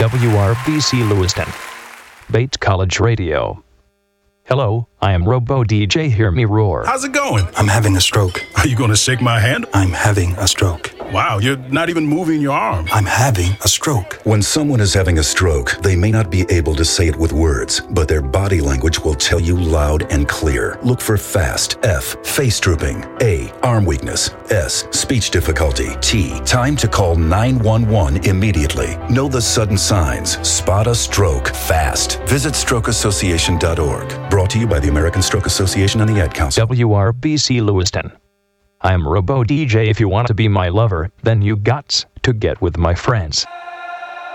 WRBC Lewiston. Bates College Radio. Hello, I am Robo DJ Hear Me Roar. How's it going? I'm having a stroke. Are you going to shake my hand? I'm having a stroke. Wow, you're not even moving your arm. I'm having a stroke. When someone is having a stroke, they may not be able to say it with words, but their body language will tell you loud and clear. Look for FAST. F, face drooping. A, arm weakness. S, speech difficulty. T, time to call 911 immediately. Know the sudden signs. Spot a stroke fast. Visit strokeassociation.org. Brought to you by the American Stroke Association and the Ad Council. WRBC Lewiston. I am Robo DJ. If you want to be my lover, then you gots to get with my friends.